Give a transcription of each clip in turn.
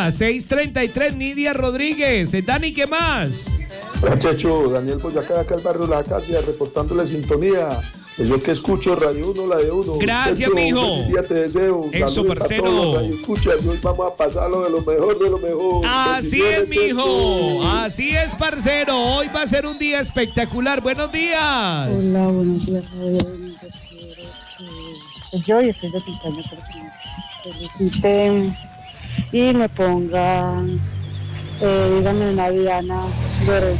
día. 6:33, Nidia Rodríguez. Dani, ¿qué más? Hola, Checho, Daniel Boyacá, acá al barrio La Acacia, reportándole sintonía. Yo que escucho Radio 1, la de 1. Gracias, Checho, mijo. feliz día te deseo. Eso, Saludos parcero. a todos los radioescuchas. Hoy vamos a pasarlo de lo mejor, de lo mejor. Así es, mijo. Así es, parcero. Hoy va a ser un día espectacular. Buenos días. Hola, buenos días. Yo estoy de cumpleaños porque me feliciten y me pongan, díganme una Diana de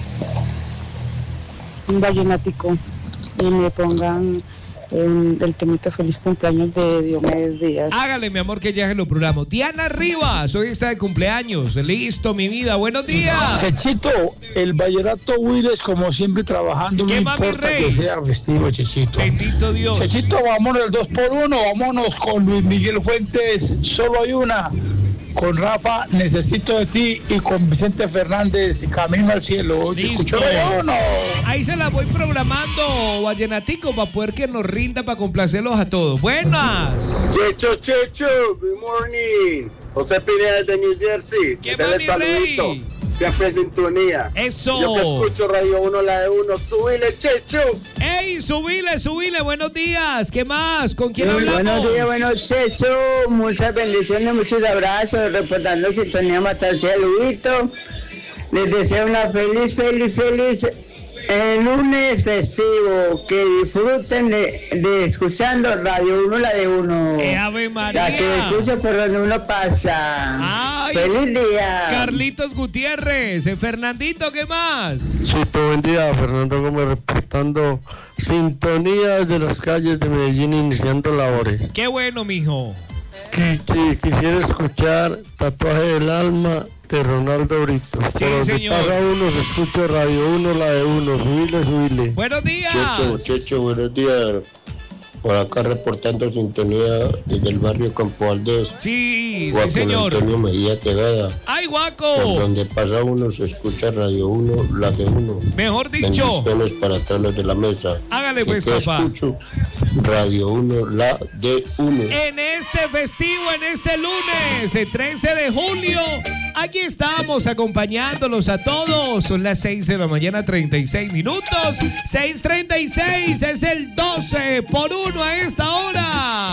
un vallenático y me pongan el temita feliz cumpleaños de Diomedes Díaz. Hágale, mi amor, que ya se lo programo. Diana Rivas, hoy está de cumpleaños. Listo, mi vida. Buenos días. Chechito, el vallenato Willis, como siempre, trabajando, no ¿Qué más, mi importa rey? que sea festivo, Chechito. Bendito Dios. Chechito, vámonos el 2x1, vámonos con Luis Miguel Fuentes, Solo hay una, con Rafa, Necesito de ti, y con Vicente Fernández, Camino al cielo. Listo. Escucho Radio 1. Ahí se la voy programando, vallenatico, para poder que nos rinda para complacerlos a todos. Buenas. Checho, good morning. José Pineda de New Jersey. ¿Qué Dale más, mi saludito. rey? Siempre en sintonía. Eso. Yo que escucho Radio 1, la de 1. Subile, Checho. ¡Ey, subile! Buenos días. ¿Qué más? ¿Con quién hablamos? Buenos días, buenos Checho. Muchas bendiciones, muchos abrazos. Reportando sintonía Matarche Luito. Les deseo una feliz lunes festivo. Que disfruten de escuchando Radio 1, la de 1. ¡Qué Ave María! La que escucho por donde uno pasa. ¡Ay! ¡Feliz día! Carlitos Gutiérrez. Fernandito, ¿qué más? Sí, buen día, Fernando Gómez reportando sintonía de las calles de Medellín iniciando labores. ¡Qué bueno, mijo! Sí, quisiera escuchar Tatuaje del Alma de Ronaldo Brito. Sí, Por donde señor. pasa uno, se escucha Radio 1, la de 1. Subile. ¡Buenos días! Checho, buenos días. Por acá reportando sintonía desde el barrio Campo Valdés. Sí, Guaco señor. Antonio Mejía Tejada. ¡Ay, Por guaco! donde pasa uno se escucha Radio 1, la de 1. Mejor dicho. Bendiciones para todos los de la mesa. Hágale, pues, Que papá. escucho Radio 1, la de 1. En este festivo, en este lunes, el 13 de julio, aquí estamos acompañándolos a todos. Son las 6 de la mañana, 36 minutos. 6:36 es el 12 por 1 a esta hora.